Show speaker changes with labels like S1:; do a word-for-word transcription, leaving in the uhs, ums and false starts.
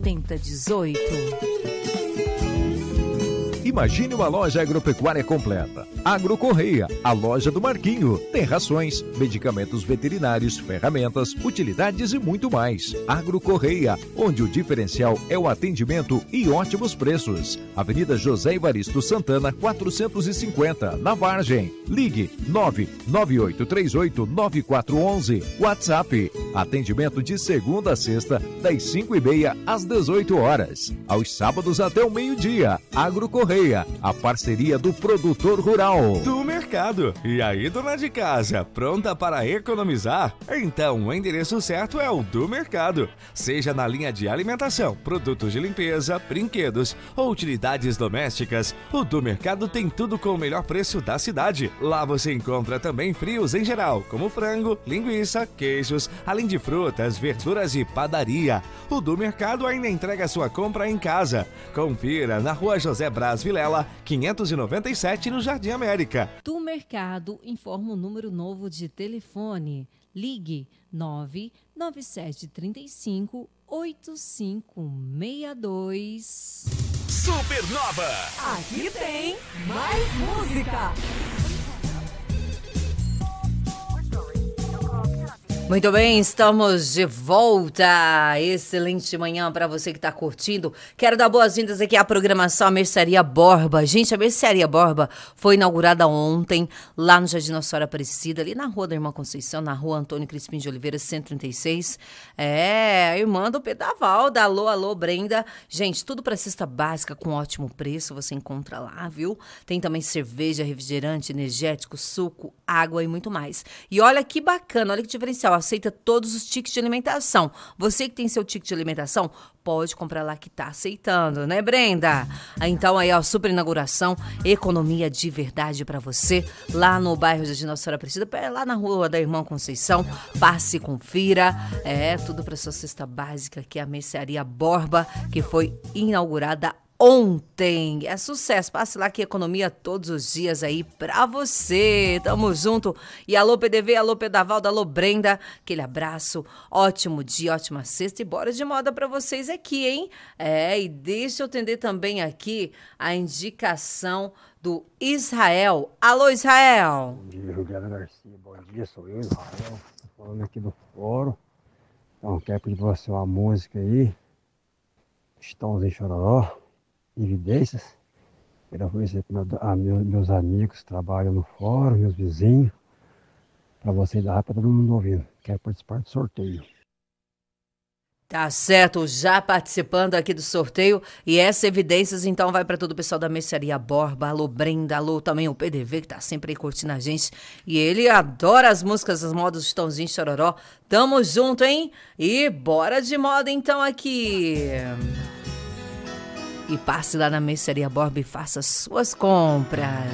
S1: oitenta dezoito.
S2: Imagine uma loja agropecuária completa. Agro Correia, a loja do Marquinho. Tem rações, medicamentos veterinários, ferramentas, utilidades e muito mais. Agro Correia, onde o diferencial é o atendimento e ótimos preços. Avenida José Evaristo Santana, quatrocentos e cinquenta, na Vargem. Ligue nove nove oito três oito nove quatro um um. WhatsApp. Atendimento de segunda a sexta, das cinco e meia às dezoito horas. Aos sábados até o meio-dia. Agro Correia, a parceria do produtor rural.
S3: Do mercado. E aí, dona de casa, pronta para economizar? Então, o endereço certo é o do mercado. Seja na linha de alimentação, produtos de limpeza, brinquedos ou utilidades domésticas, o do mercado tem tudo com o melhor preço da cidade. Lá você encontra também frios em geral, como frango, linguiça, queijos, além de frutas, verduras e padaria. O do mercado ainda entrega sua compra em casa. Confira na Rua José Braz Vilela, quinhentos e noventa e sete, no Jardim América.
S1: Do Mercado informa o número novo de telefone. Ligue nove nove sete três cinco oito cinco seis dois.
S4: Supernova.
S5: Aqui tem mais música.
S1: Muito bem, estamos de volta. Excelente manhã para você que está curtindo. Quero dar boas-vindas aqui à programação A Mercearia Borba. Gente, a Mercearia Borba foi inaugurada ontem lá no Jardim Nossa Senhora Aparecida, ali na Rua da Irmã Conceição, na Rua Antônio Crispim de Oliveira, cento e trinta e seis. É, a irmã do Pedavalda. Alô, alô, Brenda. Gente, tudo para cesta básica com ótimo preço, você encontra lá, viu? Tem também cerveja, refrigerante, energético, suco, água e muito mais. E olha que bacana, olha que diferencial. Aceita todos os tickets de alimentação. Você que tem seu ticket de alimentação, pode comprar lá que tá aceitando, né, Brenda? Então aí, ó, super inauguração, economia de verdade pra você, lá no bairro de Nossa Senhora Aparecida, lá na Rua da Irmã Conceição. Passe e confira. É, tudo pra sua cesta básica, que é a Mercearia Borba, que foi inaugurada ontem. É sucesso. Passe lá que economia todos os dias aí pra você. Tamo junto. E alô P D V, alô Pedavaldo, alô Brenda. Aquele abraço. Ótimo dia, ótima sexta e bora de moda pra vocês aqui, hein? É, e deixa eu atender também aqui a indicação do Israel. Alô, Israel.
S6: Bom dia, Juliana Garcia. Bom dia, sou eu, Israel. Tô falando aqui do fórum. Então, quero pedir pra você uma música aí. Estamos em Chororó. Evidências. Quero oferecer para ah, meus, meus amigos que trabalham no fórum, meus vizinhos, para você dar para todo mundo ouvindo. Quero participar do sorteio.
S1: Tá certo, já participando aqui do sorteio. E essas evidências, então, vai para todo o pessoal da Mercearia Borba. Alô, Brenda, alô, também o P D V, que tá sempre aí curtindo a gente. E ele adora as músicas, as modas do Chitãozinho Chororó. Tamo junto, hein? E bora de moda, então, aqui. E passe lá na Mercearia Borba e faça suas compras.